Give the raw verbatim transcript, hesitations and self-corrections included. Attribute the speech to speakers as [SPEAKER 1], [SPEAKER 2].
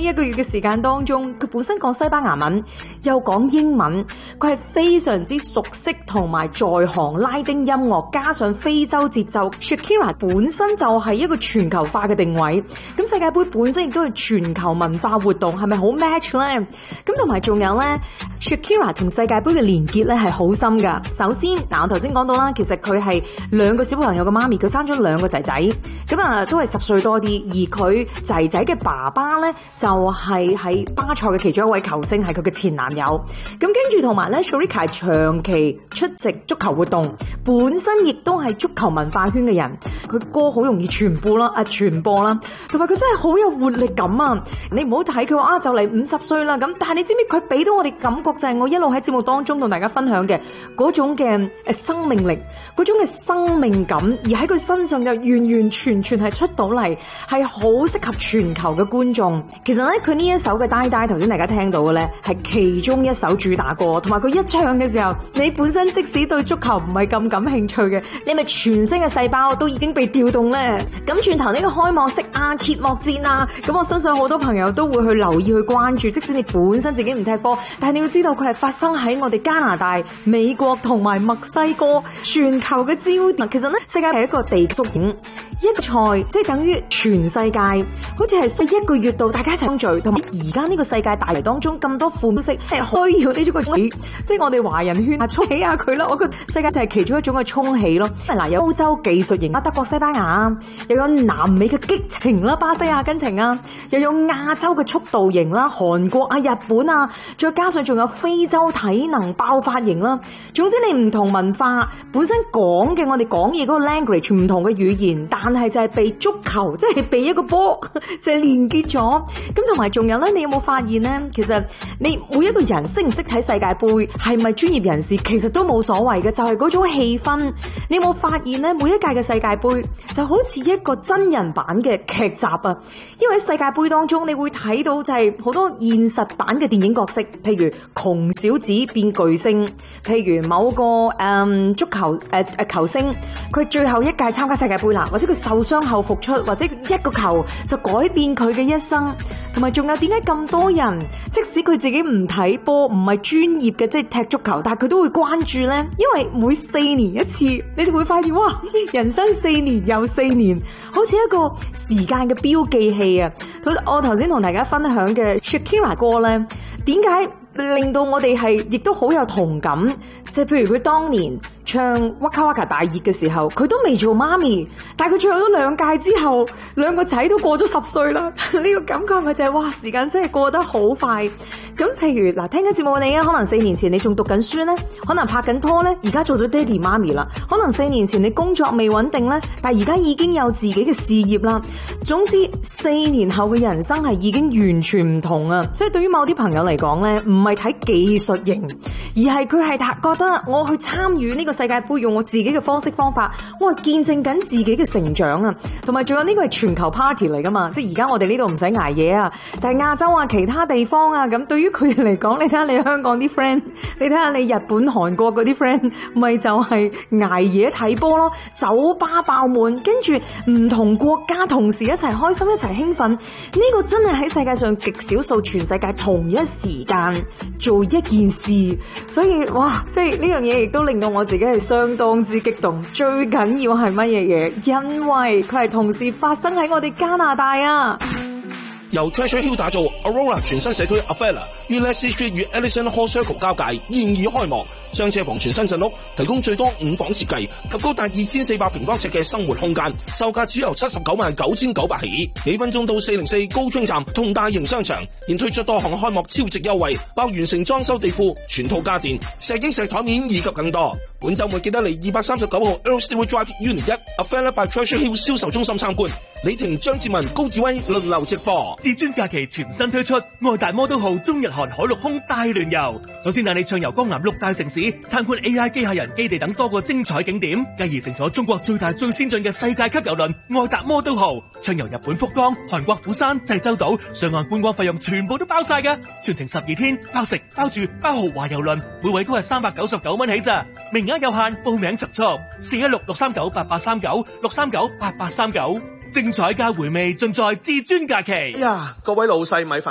[SPEAKER 1] 一個月嘅時間當中，佢本身講西班牙文，又講英文，佢係非常之熟悉同埋在行拉丁音樂，加上非洲節奏。Shakira 本身就係一個全球化嘅定位，咁世界盃本身亦都係全球文化活動，係咪好 match 咧？咁同埋仲有咧 ，Shakira 同世界盃嘅連結咧係好深噶。首先，嗱我頭先講到啦，其實佢係兩個小朋友嘅媽咪，佢生咗兩個仔仔，咁啊都係十歲多啲，而佢仔仔嘅爸爸咧就係喺巴塞嘅其中一位球星，係佢嘅前男友。咁跟住同埋咧 Shakira 長期出席足球活動，本身亦都係足球文化圈嘅人，佢歌好容易傳播啦，啊傳播啦，同埋佢真係好有活力感啊！你唔好睇佢話啊就嚟五十歲啦咁，但係你知唔知佢俾到我哋感覺就係我一路喺節目當中同大家分享嘅嗰種嘅誒生命力，嗰種嘅生命感，而喺佢身上就完完全全係出到嚟，係好適合全球嘅觀眾。其實咧，佢呢一首嘅 Die Die 頭先大家聽到嘅咧係其中一首主打歌，同埋佢一唱嘅時候，你本身即使對足球唔係咁感興趣嘅，你咪全身嘅細胞都已經被調動咧。咁轉頭呢個開幕式啊、揭幕戰啊，咁我相信好多朋友都會去留意去關注。即使你本身自己唔踢波，但係你要知道佢係發生喺我哋加拿大、美國同埋墨西哥全球嘅焦點。其實咧，世界係一個地縮影。一個賽即係等於全世界，好似係需一個月度大家一齊相聚，同埋而家呢個世界大圍當中咁多款式係開要呢種個起，即係我哋華人圈啊沖起下佢啦。我覺得世界就係其中一種嘅沖起咯。嗱，有歐洲技術型啊，德國、西班牙，又有南美嘅激情啦，巴西、阿根廷啊，又有亞洲嘅速度型啦，韓國啊、日本啊，再加上仲有非洲體能爆發型啦。總之你唔同文化本身講嘅，我哋講嘢嗰個 language 唔同嘅語言，但係就係被足球，即係被一個波就係連結咗。咁同埋仲有咧，你有冇發現咧？其實你每一個人識唔識睇世界盃，係咪專業人士，其實都冇所謂嘅，就係嗰種氣氛。你有冇發現咧？每一屆嘅世界盃就好似一個真人版嘅劇集啊！因為喺世界盃當中，你會睇到就係好多現實版嘅電影角色，譬如窮小子變巨星，譬如某個誒、嗯、足球誒誒、呃、球星，佢最後一屆參加世界盃啦，或者佢受傷後復出，或者一個球就改變佢嘅一生。同埋仲有點解咁多人，即使佢自己唔睇波，唔係專業嘅即係踢足球，但係佢都會關注呢？因為每四年一次，你就會發現哇，人生四年又四年，好似一個時間嘅標記器啊！我頭先同大家分享嘅 Shakira 歌呢，點解令到我哋係亦都好有同感？即係譬如佢當年唱 Waka Waka 大熱嘅時候，佢都未做媽咪，但係佢唱咗兩屆之後，兩個仔都過咗十歲啦。呢個感覺佢就係、是、哇，時間真係過得好快。咁譬如嗱，聽緊節目嘅你啊，可能四年前你仲讀緊書呢，可能拍緊拖呢，而家做咗爹哋媽咪啦。可能四年前你工作未穩定呢，但係而家已經有自己嘅事業啦。總之，四年後嘅人生係已經完全唔同啊！所以對於某啲朋友嚟講呢，唔係睇技術型，而係佢係覺得我去參與呢個世界盃，用我自己嘅方式方法，我係見證緊自己嘅成長啊！同埋仲有呢個係全球 party 嚟噶嘛，即係而家我哋呢度唔使捱夜啊，但係亞洲啊、其他地方啊，咁對於佢哋嚟講，你睇下你香港啲 friend， 你睇下你日本、韓國嗰啲 friend， 咪就係捱夜睇波咯，酒吧爆滿，跟住唔同國家同時一齊開心、一齊興奮，呢、這個真係喺世界上極少數，全世界同一時間做一件事，所以哇，即係呢樣嘢亦都令到我自己係相當之激動。最緊要係乜嘢嘢？因為佢係同時發生喺我哋加拿大啊！
[SPEAKER 2] 由 Treasure Hill 打造 Aurora 全新社區 Avella 於 Leslie Street 與 Ellison Hall Circle 交界，現已開幕。雙車房全新鎮屋，提供最多五房設計及高達二千四百平方尺嘅生活空間，售價只由七十九萬九千九百起。幾分鐘到四零四高中站同大型商場，現推出多項開幕超值優惠，包完成裝修地庫、全套家電、石英石台面以及更多。本週末記得嚟二百三十九號 Earl Stewart Drive Unit 一 Avella by Treasure Hill 銷售中心參觀。李婷、張志文、高志威輪流直播。
[SPEAKER 3] 至尊假期全新推出，愛達摩都號中日韓海陸空大聯遊。首先帶你暢遊江南六大城市，參觀 A I 機械人基地等多個精彩景點，繼而乘坐中國最大最先進嘅世界級郵輪愛達摩都號，暢遊日本福岡、韓國釜山、濟州島，上岸觀光費用全部都包晒㗎，全程十二天，包食包住包豪華郵輪，每位都係三百九十九蚊起咋，名額有限，報名速速，四一六六三九八八三九六三九八八三九，精彩加回味盡在至尊假期。
[SPEAKER 4] 哎呀，各位老細咪